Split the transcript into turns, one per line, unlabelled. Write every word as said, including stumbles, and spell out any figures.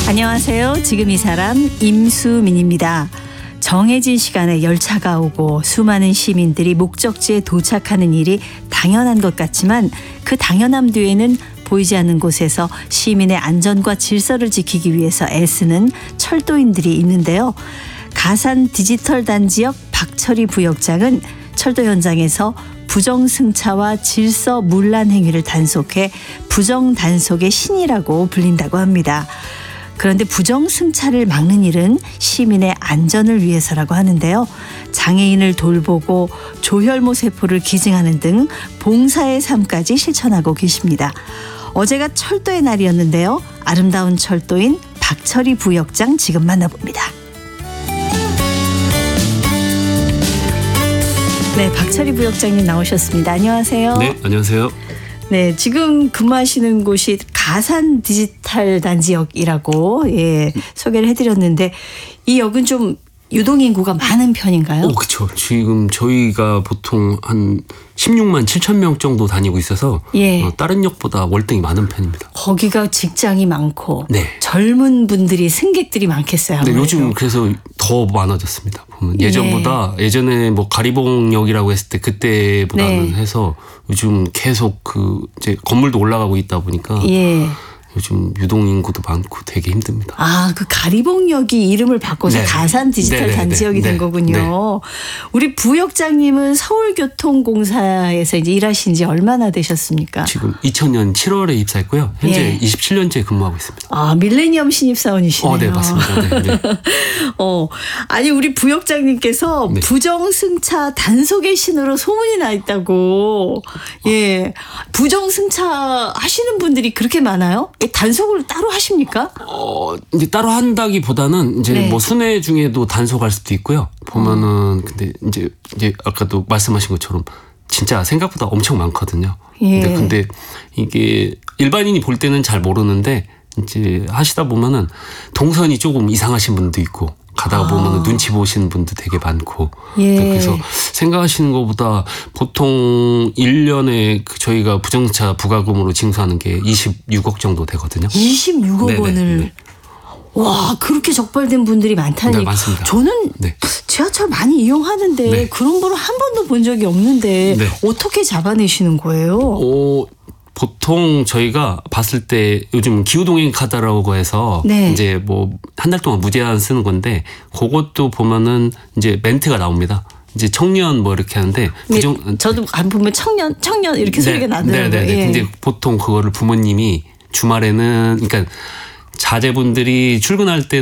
안녕하세요. 지금 이 사람 임수민입니다. 정해진 시간에 열차가 오고 수많은 시민들이 목적지에 도착하는 일이 당연한 것 같지만 그 당연함 뒤에는 보이지 않는 곳에서 시민의 안전과 질서를 지키기 위해서 애쓰는 철도인들이 있는데요. 가산 디지털 단지역 박철이 부역장은 철도 현장에서 부정승차와 질서 문란 행위를 단속해 부정단속의 신이라고 불린다고 합니다. 그런데 부정승차를 막는 일은 시민의 안전을 위해서라고 하는데요. 장애인을 돌보고 조혈모 세포를 기증하는 등 봉사의 삶까지 실천하고 계십니다. 어제가 철도의 날이었는데요. 아름다운 철도인 박철이 부역장 지금 만나봅니다. 네, 박철이 부역장님 나오셨습니다. 안녕하세요.
네, 안녕하세요.
네, 지금 근무하시는 곳이 가산 디지털 단지역이라고 예, 소개를 해드렸는데 이 역은 좀 유동인구가 많은 편인가요?
오, 그렇죠. 지금 저희가 보통 한 십육만 칠천 명 정도 다니고 있어서
예.
어, 다른 역보다 월등히 많은 편입니다.
거기가 직장이 많고
네.
젊은 분들이 승객들이 많겠어요.
네,
아무래도.
요즘 그래서 더 많아졌습니다. 보면 예전보다 예. 예전에 뭐 가리봉역이라고 했을 때 그때보다는
네.
해서 요즘 계속 그 이제 건물도 올라가고 있다 보니까
예.
요즘 유동인구도 많고 되게 힘듭니다.
아, 그 가리봉역이 이름을 바꿔서
네.
가산 디지털
네네네.
단지역이 된
네.
거군요.
네.
우리 부역장님은 서울교통공사에서 이제 일하신 지 얼마나 되셨습니까?
지금 이천 년 칠월에 입사했고요. 현재
예.
이십칠 년째 근무하고 있습니다.
아, 밀레니엄 신입사원이시네요.
어, 네, 맞습니다. 네, 네.
어, 아니 우리 부역장님께서
네.
부정승차 단속의 신으로 소문이 나 있다고. 예, 부정승차 하시는 분들이 그렇게 많아요? 단속을 따로 하십니까?
어, 이제 따로 한다기보다는 이제
네.
뭐 순회 중에도 단속할 수도 있고요. 보면은 근데 이제 이제 아까도 말씀하신 것처럼 진짜 생각보다 엄청 많거든요.
예.
근데 근데 이게 일반인이 볼 때는 잘 모르는데 이제 하시다 보면은 동선이 조금 이상하신 분도 있고 가다가
아.
보면은 눈치 보시는 분도 되게 많고.
예.
그래서 생각하시는 것보다 보통 일 년에 저희가 부정차 부가금으로 징수하는 게 이십육억 정도 되거든요.
이십육억
네네.
원을.
네.
와, 그렇게 적발된 분들이 많다니.
네, 맞습니다.
저는
네.
지하철 많이 이용하는데
네.
그런 분을 한 번도 본 적이 없는데
네.
어떻게 잡아내시는 거예요?
어, 보통 저희가 봤을 때 요즘 기후동행 카드라고 해서
네.
이제 뭐 한 달 동안 무제한 쓰는 건데 그것도 보면은 이제 멘트가 나옵니다. 이제 청년 뭐 이렇게 하는데 부정
네, 저도 안 보면 청년 청년 이렇게 소리가 나더라고요.
네네네.
예.
근데 보통 그거를 부모님이 주말에는 그러니까 자제분들이 출근할 때